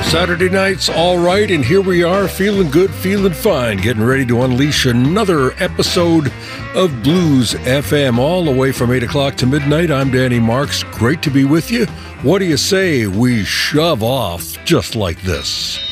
Saturday night's all right, and here we are, feeling good, feeling fine, getting ready to unleash another episode of Blues FM, all the way from 8 o'clock to midnight. I'm Danny Marks. Great to be with you. What do you say we shove off just like this?